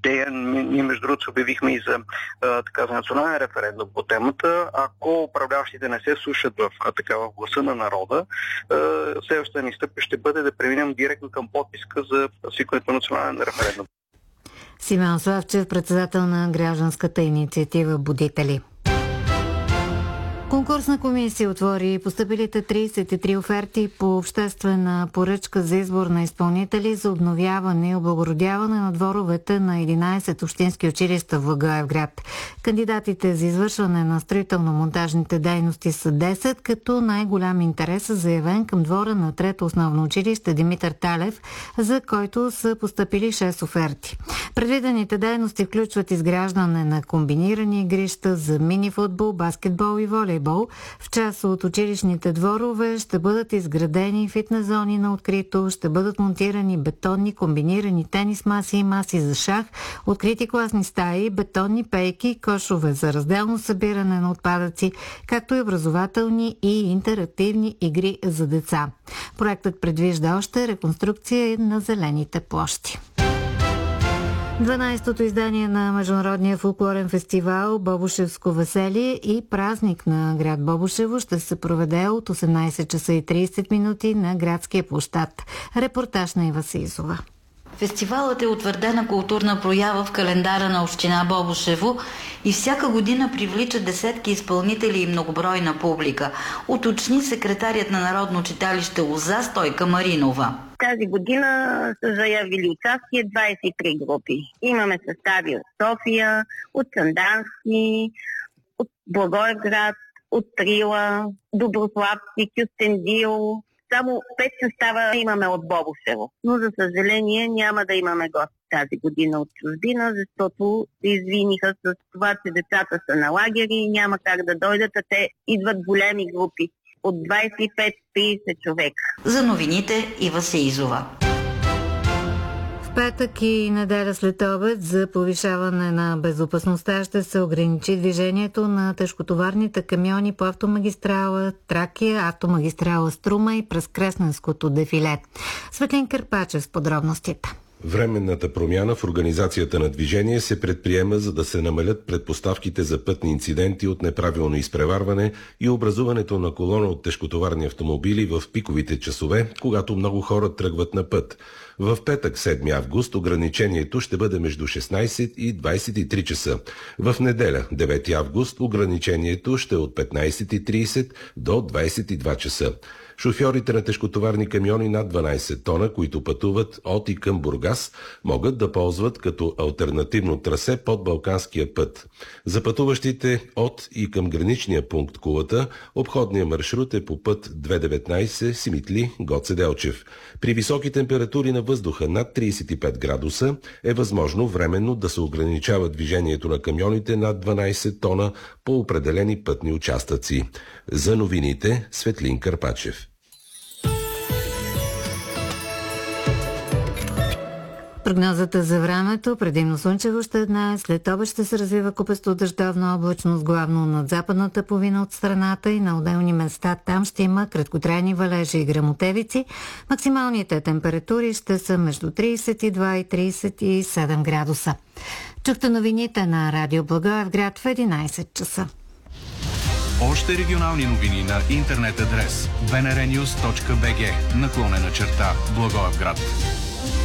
идея. Ние между другото обявихме и за национален референдум по темата. Ако управляващите не се слушат в гласа на народа, следващата ни стъпка ще бъде да преминем директно към подписка за свикването на национален референдум. Симеон Славчев, председател на гражданската инициатива Будители. Конкурсна комисия отвори постъпилите 33 оферти по обществена поръчка за избор на изпълнители за обновяване и облагородяване на дворовете на 11 общински училища в Благоевград. Кандидатите за извършване на строително-монтажните дейности са 10, като най-голям интерес е заявен към двора на трето основно училище Димитър Талев, за който са постъпили 6 оферти. Предвидените дейности включват изграждане на комбинирани игрища за мини-футбол, баскетбол и волейбол. В част от училищните дворове ще бъдат изградени фитнес зони на открито, ще бъдат монтирани бетонни комбинирани тенис маси и маси за шах, открити класни стаи, бетонни пейки, кошове за разделно събиране на отпадъци, както и образователни и интерактивни игри за деца. Проектът предвижда още реконструкция на зелените площи. 12-то издание на Международния фолклорен фестивал Бобошевско веселие и празник на град Бобошево ще се проведе от 18 часа и 30 минути на градския площад. Репортаж на Ива Сизова. Фестивалът е утвърдена културна проява в календара на община Бобошево и всяка година привлича десетки изпълнители и многобройна публика, уточни секретарят на Народно читалище Лоза Стойка Маринова. Тази година са заявили участие 23 групи. Имаме състави от София, от Сандански, от Благоевград, от Трила, Доброславци, Кюстендил. Само 5 състава имаме от Бобошево. Но за съжаление няма да имаме гости тази година от чужбина, защото се извиниха с това, че децата са на лагери и няма как да дойдат, а те идват големи групи от 25-30 човека. За новините Ива Сеизова. В петък и неделя след обед за повишаване на безопасността ще се ограничи движението на тежкотоварните камиони по автомагистрала Тракия, автомагистрала Струма и през Кресненското дефиле. Светлин Карпачев с подробностите. Временната промяна в организацията на движение се предприема, за да се намалят предпоставките за пътни инциденти от неправилно изпреварване и образуването на колона от тежкотоварни автомобили в пиковите часове, когато много хора тръгват на път. В петък, 7 август, ограничението ще бъде между 16 и 23 часа. В неделя, 9 август, ограничението ще е от 15:30 до 22 часа. Шофьорите на тежкотоварни камиони над 12 тона, които пътуват от и към Бургас, могат да ползват като алтернативно трасе под Балканския път. За пътуващите от и към граничния пункт Кулата, обходният маршрут е по път 219 Симитли-Гоце Делчев. При високи температури на въздуха над 35 градуса е възможно временно да се ограничава движението на камионите над 12 тона по определени пътни участъци. За новините Светлин Карпачев. Прогнозата за времето: предимно слънчево ще днес, след обед ще се развива купесто дъждовна облачност, главно над западната половина от страната и на отделни места там ще има краткотрайни валежи и гръмотевици. Максималните температури ще са между 32 и 37 градуса. Чухте новините на Радио Благоевград в 11 часа. Още регионални новини на интернет адрес bnrnews.bg /Благоевград.